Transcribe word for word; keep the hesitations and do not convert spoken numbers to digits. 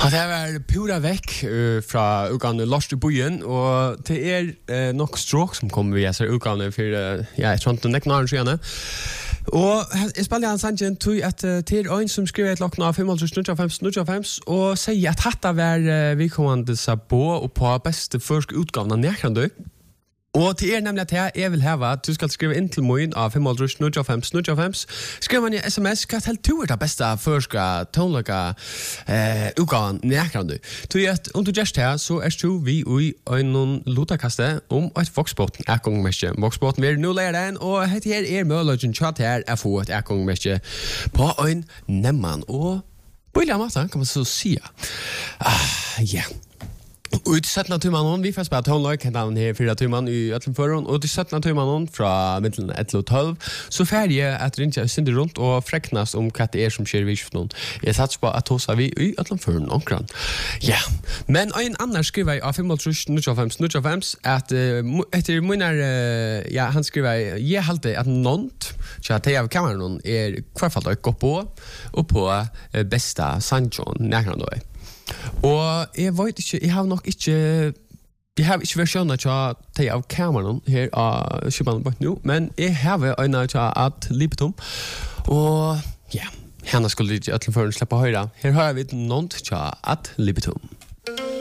Ja, det var pura veck uh, fra ukan Lars i bojen och det är uh, nog Stroke som kommer via sig ukan för uh, ja, jag tror inte det är någon och jag spelar en sangen tog att uh, till en som skriver ett lock av fem fem fem fem och säger att hatta var uh, vi kommer så på och på bästa försk utgåvan närkande. Och till er nämligen att jag vill ha att du ska skriva in till mig av fem fem fem. Skriver man i sms vad helt du är det bästa förska tonliga eh utgåvan närkande. Till att om du just här så är du vi i en lotakaste om ett Voxbot äkongmässig. Voxbot mer nu lära den och det här är möjligheten chat här är få ett äkongmässig på en nämman och på en massa kan man så säga. Ah ja. Och det sätter timman vi får spela tonlag kan han här fyra timman i öllum förron och det sätter timman från mitten ett och tolv så färdig att ringa synd runt och fräknas om vad det är som sker vid någon. Jag satsar på att hosa vi i öllum förron omkring. Ja, men en annan skriver av fem fem fem att efter minar ja han skriver jag halte att nånt så att jag kameran någon är kvarfall att gå på och på bästa Sancho nära då. Og jeg vet ikke, jeg har nok ikke jeg har ikke versjoner til av kameran her av Kjøpene bort nå, men jeg har en av at Libetum og ja, henne skulle ikke øtlen før slippe høyre her har vi noen til at Libetum.